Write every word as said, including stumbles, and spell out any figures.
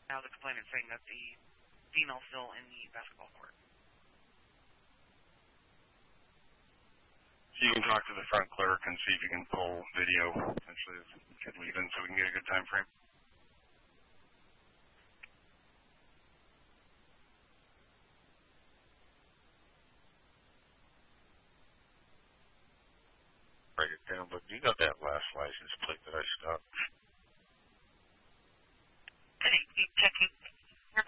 now the complainant saying that the female's still in the basketball court. So you can talk to the front clerk and see if you can pull video, essentially, as kids leave in, so we can get a good time frame. Write it down, but you got that last license plate that I stopped. Checking.